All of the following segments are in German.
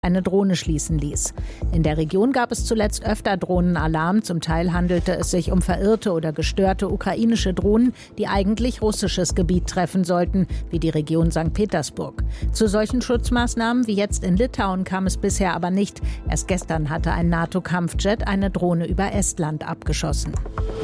eine Drohne schließen ließ. In der Region gab es zuletzt öfter Drohnenalarm. Zum Teil handelte es sich um verirrte oder gestörte ukrainische Drohnen, die eigentlich russisches Gebiet treffen sollten, wie die Region St. Petersburg. Zu solchen Schutzmaßnahmen wie jetzt in Litauen kam es bisher aber nicht. Erst gestern hatte ein NATO-Kampfjet eine Drohne über Estland abgeschossen.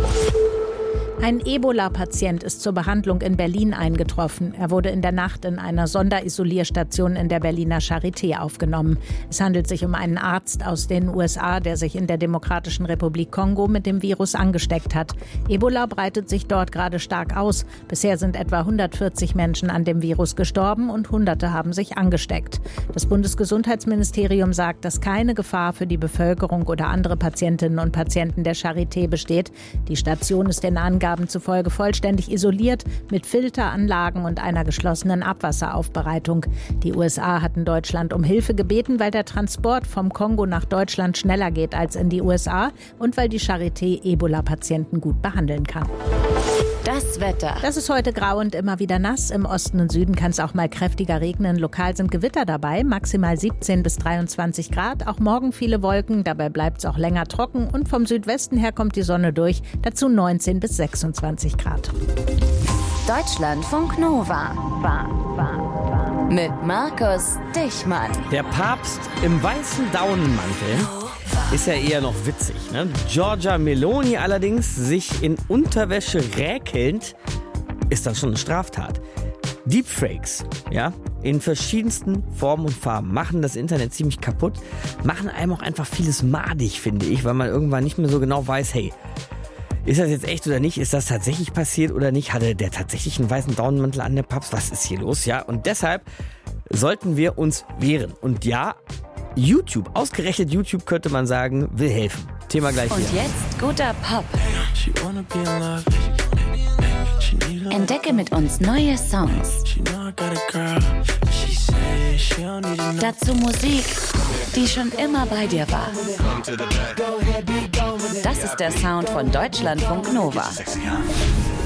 Ein Ebola-Patient ist zur Behandlung in Berlin eingetroffen. Er wurde in der Nacht in einer Sonderisolierstation in der Berliner Charité aufgenommen. Es handelt sich um einen Arzt aus den USA, der sich in der Demokratischen Republik Kongo mit dem Virus angesteckt hat. Ebola breitet sich dort gerade stark aus. Bisher sind etwa 140 Menschen an dem Virus gestorben und Hunderte haben sich angesteckt. Das Bundesgesundheitsministerium sagt, dass keine Gefahr für die Bevölkerung oder andere Patientinnen und Patienten der Charité besteht. Die Station ist den Angaben zufolge vollständig isoliert mit Filteranlagen und einer geschlossenen Abwasseraufbereitung. Die USA hatten Deutschland um Hilfe gebeten, weil der Transport vom Kongo nach Deutschland schneller geht als in die USA und weil die Charité Ebola-Patienten gut behandeln kann. Das Wetter. Das ist heute grau und immer wieder nass. Im Osten und Süden kann es auch mal kräftiger regnen. Lokal sind Gewitter dabei, maximal 17 bis 23 Grad. Auch morgen viele Wolken, dabei bleibt es auch länger trocken. Und vom Südwesten her kommt die Sonne durch, dazu 19 bis 26 Grad. Deutschlandfunk Nova. Mit Markus Dichmann. Der Papst im weißen Daunenmantel ist ja eher noch witzig, ne? Giorgia Meloni allerdings, sich in Unterwäsche räkelnd, ist dann schon eine Straftat. Deepfakes, ja, in verschiedensten Formen und Farben machen das Internet ziemlich kaputt, machen einem auch einfach vieles madig, finde ich, weil man irgendwann nicht mehr so genau weiß, hey, ist das jetzt echt oder nicht? Ist das tatsächlich passiert oder nicht? Hatte der tatsächlich einen weißen Daunenmantel an, der Papst? Was ist hier los? Ja, und deshalb sollten wir uns wehren. Und ja, YouTube, ausgerechnet YouTube könnte man sagen, will helfen. Thema gleich Und hier. jetzt guter Pop. Entdecke mit uns neue Songs. Dazu Musik, die schon immer bei dir war. Das ist der Sound von Deutschlandfunk Nova.